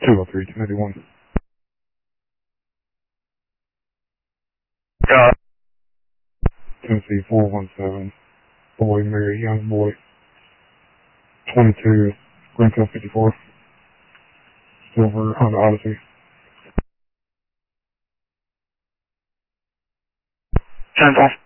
203, 1081. Tennessee 417. Boy, Mary, young boy. 22, Greenfield 54. Silver Honda Odyssey. 10-5.